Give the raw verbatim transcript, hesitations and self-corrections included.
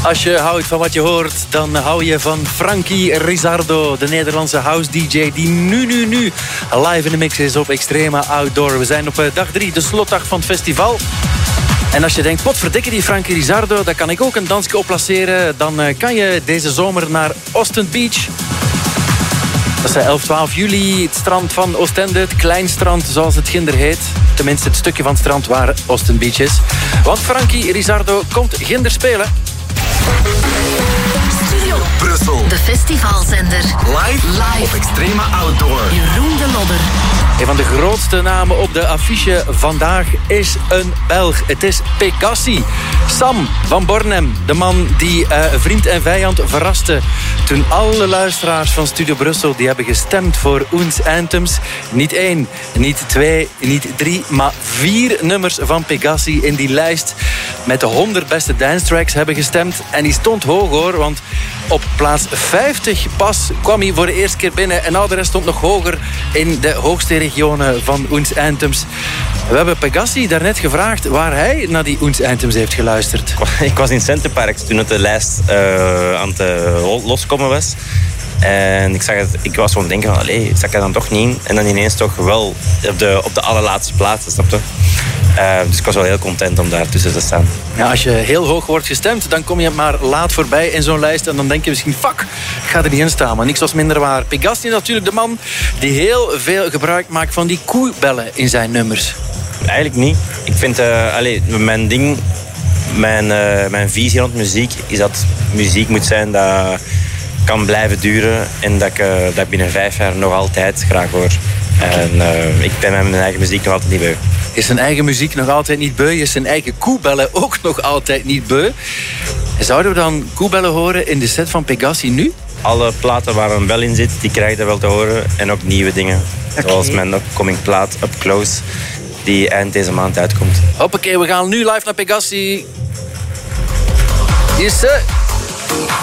Als je houdt van wat je hoort, dan hou je van Frankie Rizardo, de Nederlandse house D J die nu, nu, nu live in de mix is op Extrema Outdoor. We zijn op dag drie, de slotdag van het festival. En als je denkt, potverdikke die Frankie Rizardo, daar kan ik ook een dansje op placeren, dan kan je deze zomer naar Ostend Beach. Dat is elf, twaalf juli, het strand van Oostende, het kleinstrand zoals het ginder heet. Tenminste het stukje van het strand waar Ostend Beach is. Want Frankie Rizardo komt ginder spelen. Studio Brussel. De festivalzender. Live, Live. Op Extrema Outdoor. Jeroen de Lodder. Een van de grootste namen op de affiche vandaag is een Belg. Het is Pegassi. Sam van Bornem, de man die uh, vriend en vijand verraste toen alle luisteraars van Studio Brussel die hebben gestemd voor Oens Anthems. Niet één, niet twee, niet drie, maar vier nummers van Pegassi in die lijst met de honderd beste dance tracks hebben gestemd. En die stond hoog hoor, want op plaats vijftig pas kwam hij voor de eerste keer binnen en al de rest stond nog hoger in de hoogste regionen van Oens Anthems. We hebben Pegassi daarnet gevraagd waar hij naar die Oens Anthems heeft geluisterd. Ik was in Centerparks toen het de lijst uh, aan het uh, loskomen was. En ik, zag het, ik was gewoon denken van, allee, zag ik er dan toch niet in? En dan ineens toch wel op de, op de allerlaatste plaats, snap je? Uh, dus ik was wel heel content om daar tussen te staan. Ja, als je heel hoog wordt gestemd, dan kom je maar laat voorbij in zo'n lijst. En dan denk je misschien, fuck, ik ga er niet in staan. Maar niks was minder waar. Pegassi is natuurlijk de man die heel veel gebruik maakt van die koebellen in zijn nummers. Eigenlijk niet. Ik vind, uh, allee, mijn ding, mijn, uh, mijn visie rond muziek is dat muziek moet zijn dat kan blijven duren. En dat ik, uh, dat ik binnen vijf jaar nog altijd graag hoor. Okay. En uh, ik ben met mijn eigen muziek nog altijd niet beu. Is zijn eigen muziek nog altijd niet beu? Is zijn eigen koebellen ook nog altijd niet beu? En zouden we dan koebellen horen in de set van Pegassi nu? Alle platen waar een bel in zit, die krijg je wel te horen. En ook nieuwe dingen. Okay. Zoals mijn upcoming plaat, Up Close, die eind deze maand uitkomt. Hoppakee, we gaan nu live naar Pegassi. Yes, sir.